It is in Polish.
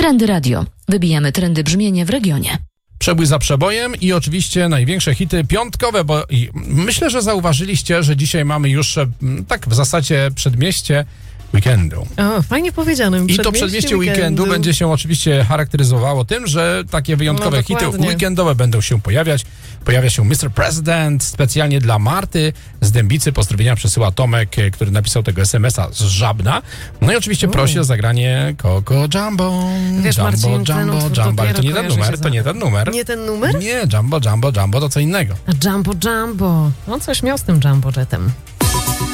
Trendy Radio. Wybijamy trendy brzmienia w regionie. Przebój za przebojem i oczywiście największe hity piątkowe, bo myślę, że zauważyliście, że dzisiaj mamy już tak w zasadzie przedmieście weekendu. O, fajnie powiedziane. I to przedmieście weekendu będzie się oczywiście charakteryzowało tym, że takie wyjątkowe hity weekendowe będą się pojawiać. Pojawia się Mr. President specjalnie dla Marty z Dębicy. Pozdrowienia przesyła Tomek, który napisał tego SMS-a z Żabna. No i oczywiście prosi o zagranie Coco Jumbo. Wiesz, Jumbo, Marcin, Jumbo, ale to nie ten numer, to nie ten numer. Nie ten numer? Nie, Jumbo, Jumbo, Jumbo to co innego. Jumbo, Jumbo. No coś miał z tym Jumbo Jetem.